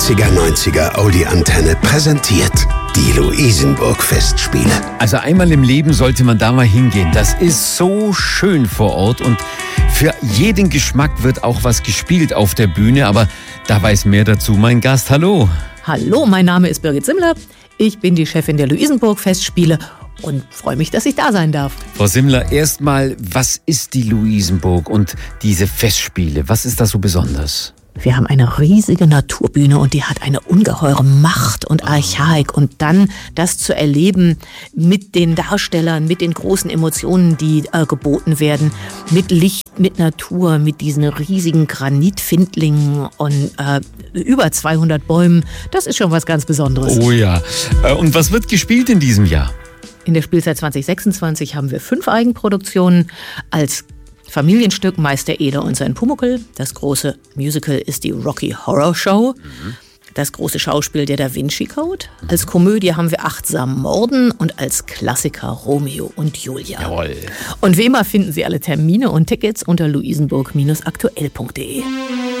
80er-90er Oldie-Antenne präsentiert die Luisenburg-Festspiele. Also einmal im Leben sollte man da mal hingehen. Das ist so schön vor Ort und für jeden Geschmack wird auch was gespielt auf der Bühne. Aber da weiß mehr dazu mein Gast. Hallo. Hallo, mein Name ist Birgit Simmler. Ich bin die Chefin der Luisenburg-Festspiele und freue mich, dass ich da sein darf. Frau Simmler, erstmal, was ist die Luisenburg und diese Festspiele? Was ist da so besonders? Wir haben eine riesige Naturbühne und die hat eine ungeheure Macht und Archaik. Und dann das zu erleben mit den Darstellern, mit den großen Emotionen, die geboten werden, mit Licht, mit Natur, mit diesen riesigen Granitfindlingen und über 200 Bäumen, das ist schon was ganz Besonderes. Oh ja. Und was wird gespielt in diesem Jahr? In der Spielzeit 2026 haben wir 5 Eigenproduktionen als Familienstück Meister Eder und sein Pumuckl. Das große Musical ist die Rocky Horror Show. Das große Schauspiel der Da Vinci Code. Als Komödie haben wir Achtsam Morden und als Klassiker Romeo und Julia. Jawohl. Und wie immer finden Sie alle Termine und Tickets unter luisenburg-aktuell.de.